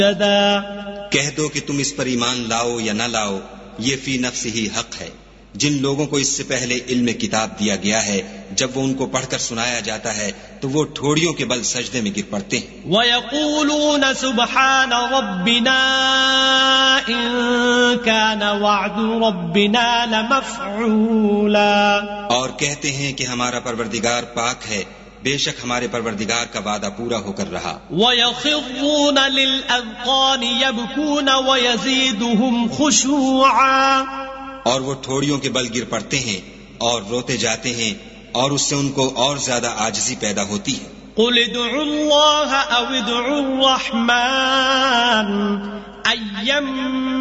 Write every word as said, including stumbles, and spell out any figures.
कह दो कि तुम इस पर ईमान लाओ या न लाओ, ये फी नफ्स ही हक है। जिन लोगों को इससे पहले इल्म किताब दिया गया है, जब वो उनको पढ़कर सुनाया जाता है तो वो ठोड़ियों के बल सजदे में गिर पड़ते हैं। वयक़ूलून सुब्हान रब्बिना इन कान वअदु रब्बिना लमफ़ऊला, और कहते हैं कि हमारा परवरदिगार पाक है, बेशक हमारे परवरदिगार का वादा पूरा होकर रहा। वयख़िर्रून लिलअज़क़ान यबकून वयज़ीदुहुम खुशूआ, और वो ठोड़ियों के बल गिर पड़ते हैं और रोते जाते हैं, और उससे उनको और ज्यादा आजिज़ी पैदा होती है। क़ुल उदउल्लाह अव उदउर रहमान अय्यम